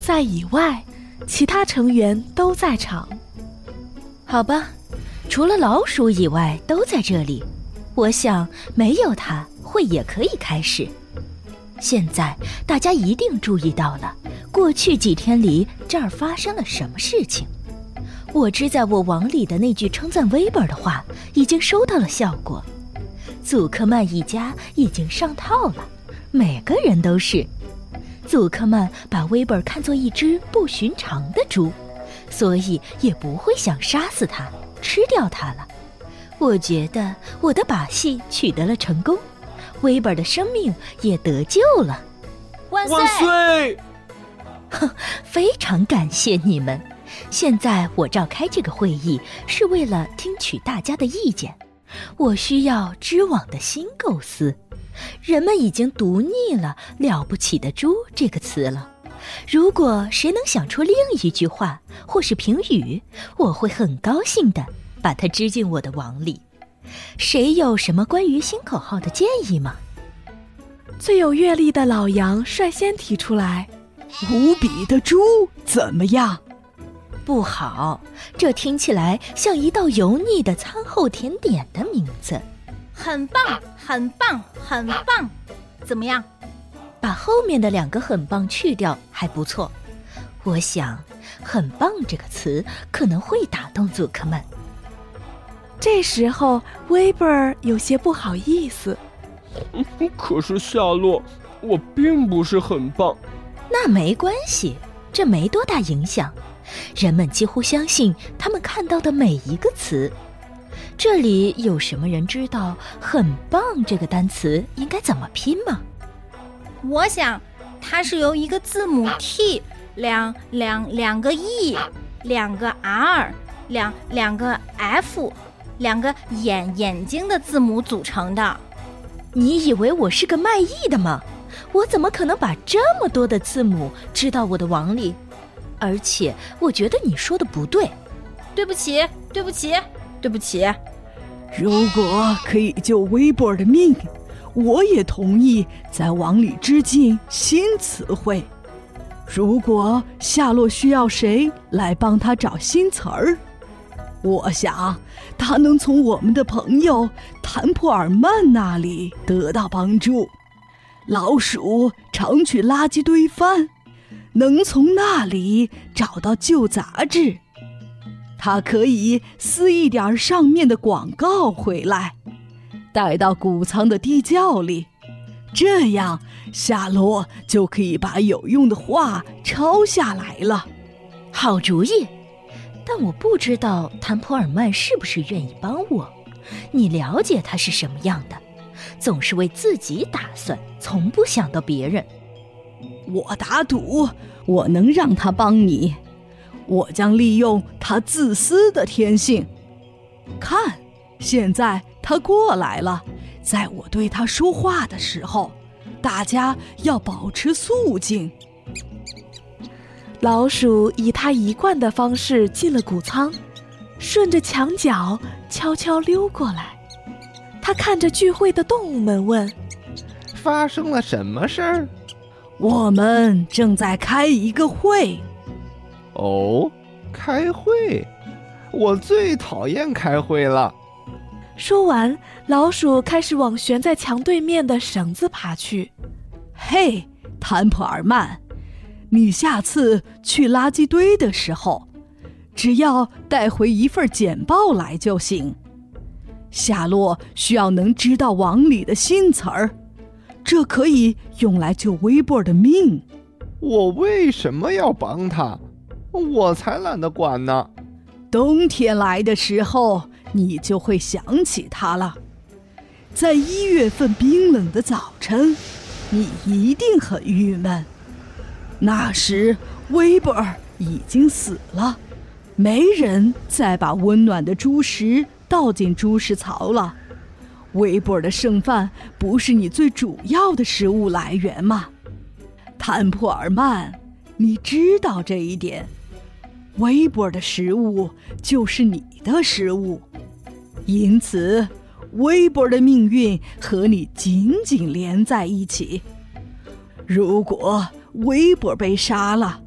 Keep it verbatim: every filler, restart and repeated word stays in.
在以外，其他成员都在场。 好吧，除了老鼠以外都在这里，我想没有它会也可以开始。现在大家一定注意到了，过去几天里这儿发生了什么事情。我知在我网里的那句称赞威伯的话已经收到了效果，祖克曼一家已经上套了，每个人都是。祖克曼把威伯看作一只不寻常的猪，所以也不会想杀死它，吃掉它了。我觉得我的把戏取得了成功，威伯的生命也得救了。 万岁！ 万岁！ 哼，非常感谢你们。现在我召开这个会议是为了听取大家的意见，我需要织网的新构思。人们已经读腻了了不起的猪这个词了，如果谁能想出另一句话或是评语，我会很高兴地把它织进我的网里。谁有什么关于新口号的建议吗？ 最有阅历的老杨率先提出来， 无比的猪怎么样？ 不好，这听起来像一道油腻的餐后甜点的名字。 很棒，很棒，很棒，怎么样？ 把后面的两个很棒去掉还不错。我想很棒这个词可能会打动祖克曼。 这时候威伯有些不好意思， 可是夏洛，我并不是很棒。 那没关系，这没多大影响。人们几乎相信他们看到的每一个词。这里有什么人知道很棒这个单词应该怎么拼吗？ 我想它是由一个字母 T 两两两个 E 两个 R 两两个 F 两个眼眼睛的字母组成的。 你以为我是个卖艺的吗？我怎么可能把这么多的字母织到我的网里？而且我觉得你说的不对。 对不起，对不起，对不起。 如果可以救威伯的命，我也同意在网里织进新词汇。如果夏洛需要谁来帮他找新词儿，我想他能从我们的朋友坦普尔曼那里得到帮助。老鼠常去垃圾堆翻，能从那里找到旧杂志。他可以撕一点上面的广告回来，带到谷仓的地窖里，这样夏洛就可以把有用的话抄下来了。 好主意，但我不知道坦普尔曼是不是愿意帮我。你了解他是什么样的，总是为自己打算，从不想到别人。 我打赌我能让他帮你，我将利用他自私的天性。看，现在他过来了，在我对他说话的时候，大家要保持肃静。 老鼠以他一贯的方式进了谷仓，顺着墙角悄悄溜过来。他看着聚会的动物们问： 发生了什么事儿？ 我们正在开一个会。 哦，开会？我最讨厌开会了。 说完，老鼠开始往悬在墙对面的绳子爬去。 嘿，坦普尔曼，你下次去垃圾堆的时候，只要带回一份简报来就行。夏洛需要能知道网里的新词儿，这可以用来救威伯的命。 我为什么要帮他？我才懒得管呢。 冬天来的时候，你就会想起他了。在一月份冰冷的早晨，你一定很郁闷。那时威伯已经死了，没人再把温暖的猪食倒进猪食槽了。威伯的剩饭不是你最主要的食物来源吗？坦普尔曼，你知道这一点。威伯的食物就是你的食物，因此威伯的命运和你紧紧连在一起。如果威伯被杀了，